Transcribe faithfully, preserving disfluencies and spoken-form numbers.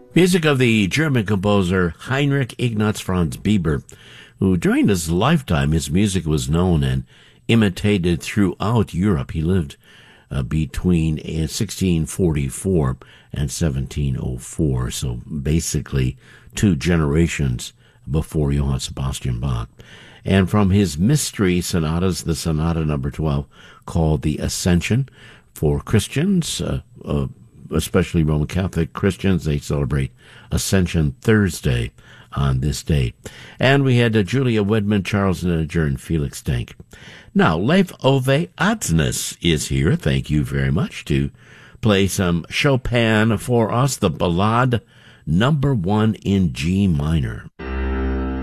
Music of the German composer Heinrich Ignaz Franz Bieber, who during his lifetime, his music was known and imitated throughout Europe. He lived uh, between sixteen forty-four and seventeen oh four, so basically two generations before Johann Sebastian Bach. And from his mystery sonatas, the sonata number twelve, called the Ascension, for Christians, uh, uh, especially Roman Catholic Christians, they celebrate Ascension Thursday on this date. And we had uh, Julia Wedman, Charles Nininger, and Felix Denk. Now, Leif Ove Adsnes is here. Thank you very much, to play some Chopin for us, the Ballade number one in G minor.